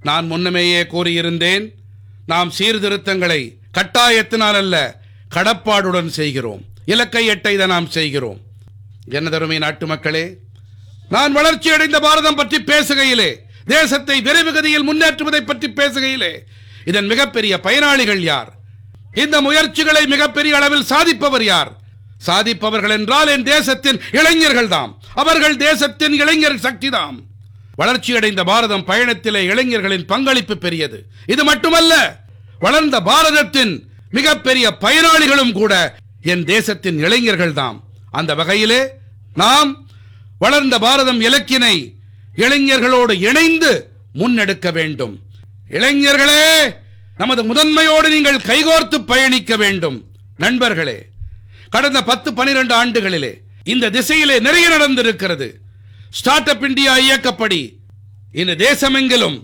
நான் முன்னமேயே கூறியிருந்தேன், நாம் சீர்திருத்தங்களை கட்டாயத்தினால் அல்ல, கடப்பாடுடன் செய்கிறோம். இலக்கை எட்ட இதை நாம் செய்கிறோம். எனதருமை நாட்டு மக்களே, நான் வளர்ச்சியடைந்த பாரதம் பற்றி பேசுகையிலே, தேசத்தை விரைவு கதியில் முன்னேற்றுவதை பற்றி பேசுகையிலே, இதன் மிகப்பெரிய பயனாளிகள் யார்? இந்த முயற்சிகளை மிகப்பெரிய அளவில் சாதிப்பவர் யார்? சாதிப்பவர்கள் என்றால் என் தேசத்தின் இளைஞர்கள் தாம். அவர்கள் தேசத்தின் இளைஞர் சக்தி தாம். வளர்ச்சியடைந்த பாரதம் பயணத்திலே இளைஞர்களின் பங்களிப்பு பெரியது. இது மட்டுமல்ல, வளர்ந்த பாரதத்தின் மிகப்பெரிய பயனாளிகளும் கூட என் தேசத்தின் இளைஞர்கள் தாம். அந்த வகையிலே நாம் வளர்ந்த பாரதம் இலக்கினை இளைஞர்களோடு இணைந்து முன்னெடுக்க வேண்டும். இளைஞர்களே, நமது முதன்மையோடு நீங்கள் கைகோர்த்து பயணிக்க வேண்டும். நண்பர்களே, கடந்த 10-12 ஆண்டுகளிலே இந்த திசையிலே நிறைய நடந்திருக்கிறது. ஸ்டார்ட் அப் இந்தியா இயக்கப்படி இந்த தேசமெங்கிலும்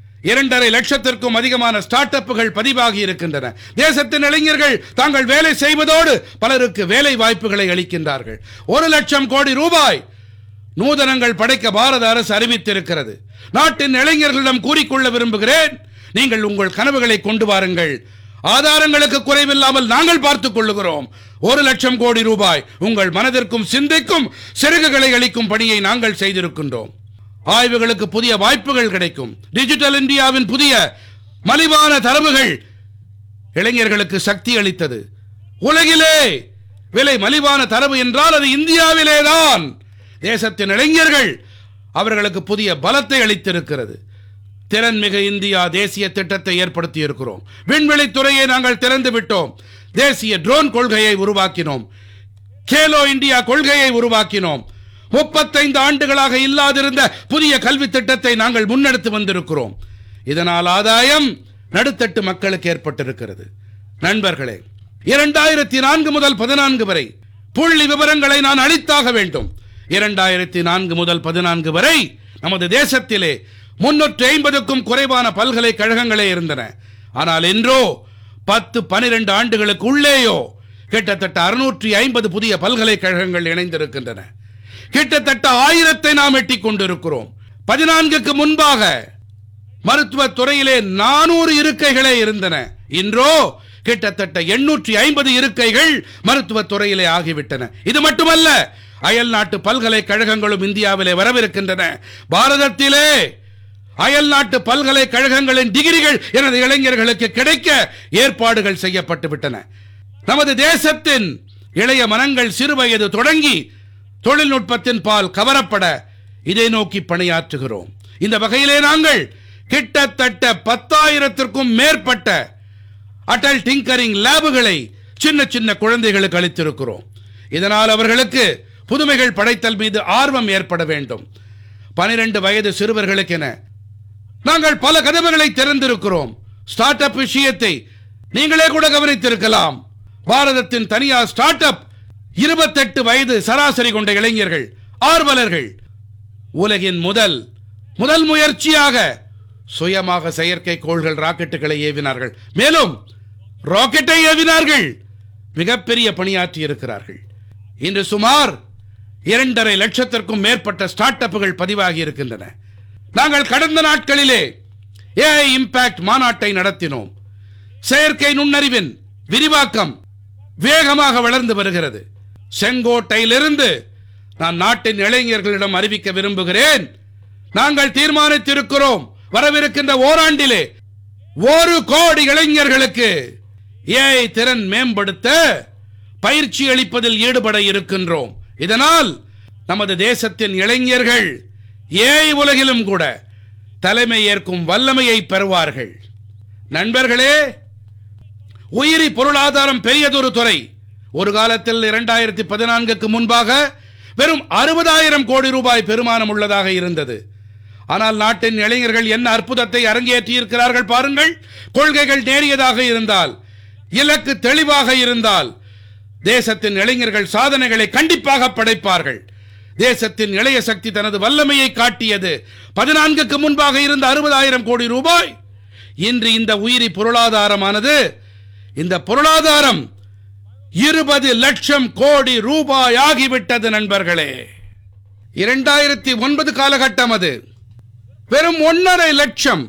2.5 லட்சத்திற்கும் அதிகமான ஸ்டார்ட் அப்புகள் பதிவாகி இருக்கின்றன. தேசத்தின் இளைஞர்கள் தாங்கள் வேலை செய்வதோடு பலருக்கு வேலை வாய்ப்புகளை அளிக்கின்றார்கள். 1 லட்சம் கோடி ரூபாய் நூதனங்கள் படைக்க பாரத அரசு அறிவித்திருக்கிறது. நாட்டின் இளைஞர்களிடம் கூறிக்கொள்ள விரும்புகிறேன், நீங்கள் உங்கள் கனவுகளை கொண்டு வாருங்கள். ஆதாரங்களுக்கு குறைவில்லாமல் நாங்கள் பார்த்துக் கொள்ளுகிறோம். 1 லட்சம் கோடி ரூபாய் உங்கள் மனதிற்கும் சிந்தைக்கும் சிறகுகளை அளிக்கும் பணியை நாங்கள் செய்திருக்கின்றோம். ஆய்வுகளுக்கு புதிய வாய்ப்புகள் கிடைக்கும். டிஜிட்டல் இந்தியாவின் புதிய மலிவான தரவுகள் இளைஞர்களுக்கு சக்தி அளித்தது. உலகிலே விலை மலிவான தரவு என்றால் அது இந்தியாவிலேதான். தேசத்தின் இளைஞர்கள் அவர்களுக்கு புதிய பலத்தை அளித்திருக்கிறது. திறன்மிகு இந்தியா தேசிய திட்டத்தை ஏற்படுத்தி இருக்கிறோம். விண்வெளித்துறையை நாங்கள் திறந்து விட்டோம். தேசிய ட்ரோன் கொள்கையை உருவாக்கினோம். கேலோ இந்தியா கொள்கையை உருவாக்கினோம். 35 ஆண்டுகளாக இல்லாதிருந்த புதிய கல்வி திட்டத்தை நாங்கள் முன்னெடுத்து வந்திருக்கிறோம். இதனால் ஆதாயம் நடுத்தட்டு மக்களுக்கு ஏற்பட்டிருக்கிறது. நண்பர்களே, 2004 முதல் 14 வரை புள்ளி விவரங்களை நான் அளித்தாக வேண்டும். 2004 முதல் 14 வரை நமது தேசத்திலே 350க்கும் குறைவான பல்கலைக்கழகங்களே இருந்தன. ஆனால் இன்றோ 10-12 ஆண்டுகளுக்கு உள்ளேயோ கிட்டத்தட்ட 650 புதிய பல்கலைக்கழகங்கள் இணைந்திருக்கின்றன. கிட்டத்தட்ட 1000-ஐ நாம் எட்டிக் கொண்டிருக்கிறோம். 14க்கு முன்பாக மருத்துவத் துறையிலே 400 இருக்கைகளே இருந்தன. இன்றோ கிட்டத்தட்ட 850 இருக்கைகள் மருத்துவத் துறையிலே ஆகிவிட்டன. இது மட்டுமல்ல, அயல் நாட்டு பல்கலைக்கழகங்களும் இந்தியாவிலே வரவிருக்கின்றன. பாரதத்திலே அயல் நாட்டு பல்கலைக்கழகங்களின் டிகிரிகள் எனது இளைஞர்களுக்கு கிடைக்க ஏற்பாடுகள் செய்யப்பட்டு விட்டன. நமது தேசத்தின் இளைய மனங்கள் சிறுவயது தொடங்கி தொழில்நுட்பத்தின் பால் கவரப்பட இதை நோக்கி பணியாற்றுகிறோம். இந்த வகையிலே நாங்கள் கிட்டத்தட்ட 10,000த்திற்கும் மேற்பட்ட அடல் டிங்கரிங் லேபுகளை சின்ன சின்ன குழந்தைகளுக்கு அளித்திருக்கிறோம். இதனால் அவர்களுக்கு புதுமைகள் படைத்தல் மீது ஆர்வம் ஏற்பட வேண்டும். 12 வயது சிறுவர்களுக்கென நாங்கள் பல கதவுகளை திறந்திருக்கிறோம். ஸ்டார்ட் அப் விஷயத்தை நீங்களே கூட கவனித்திருக்கலாம். பாரதத்தின் தனியார் ஸ்டார்ட் அப் 28 வயது சராசரி கொண்ட இளைஞர்கள், ஆர்வலர்கள் உலகின் முதல் முயற்சியாக சுயமாக செயற்கைக்கோள்கள் ராக்கெட்டுகளை ஏவினார்கள். மேலும் ராக்கெட்டை ஏவினார்கள். மிகப்பெரிய பணியாற்றி இருக்கிறார்கள். இன்று சுமார் 2.5 லட்சத்திற்கும் மேற்பட்ட ஸ்டார்ட் அப்புகள் பதிவாகி இருக்கின்றன. நாங்கள் கடந்த நாட்களிலே AI இம்பாக்ட் மாநாட்டை நடத்தினோம். செயற்கை நுண்ணறிவின் விரிவாக்கம் வேகமாக வளர்ந்து வருகிறது. செங்கோட்டையிலிருந்து நான் நாட்டின் இளைஞர்களிடம் அறிவிக்க விரும்புகிறேன், நாங்கள் தீர்மானித்திருக்கிறோம், வரவிருக்கின்ற ஓராண்டிலே 1 கோடி இளைஞர்களுக்கு AI திறன் மேம்படுத்த பயிற்சி அளிப்பதில் ஈடுபட இருக்கின்றோம். இதனால் நமது தேசத்தின் இளைஞர்கள் AI உலகிலும் கூட தலைமை ஏற்கும் வல்லமையை பெறுவார்கள். நண்பர்களே, உயிரி பொருளாதாரம் பெரியதொரு துறை. ஒரு காலத்தில் 2014க்கு முன்பாக வெறும் 60,000 கோடி ரூபாய் பெருமானம் உள்ளதாக இருந்தது. ஆனால் நாட்டின் இளைஞர்கள் என்ன அற்புதத்தை அரங்கேற்றி இருக்கிறார்கள் பாருங்கள். கொள்கைகள் நேரியதாக இருந்தால், இலக்கு தெளிவாக இருந்தால், தேசத்தின் இளைஞர்கள் சாதனைகளை கண்டிப்பாக படைப்பார்கள். தேசத்தின் இளைய சக்தி தனது வல்லமையை காட்டியது. 14க்கு முன்பாக இருந்த 60,000 கோடி ரூபாய் இன்று இந்த உயிரி பொருளாதாரமானது, இந்த பொருளாதாரம் 20 லட்சம் கோடி ரூபாய் ஆகிவிட்டது. நண்பர்களே, 2009 காலகட்டம் அது வெறும் 1.5 லட்சம்.